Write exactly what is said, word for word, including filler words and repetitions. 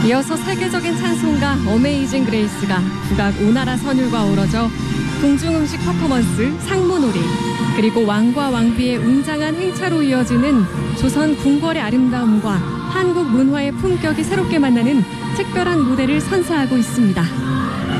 이어서 세계적인 찬송가 어메이징 그레이스가 국악 오나라 선율과 어우러져 궁중음식 퍼포먼스 상무놀이, 그리고 왕과 왕비의 웅장한 행차로 이어지는 조선 궁궐의 아름다움과 한국 문화의 품격이 새롭게 만나는 특별한 무대를 선사하고 있습니다.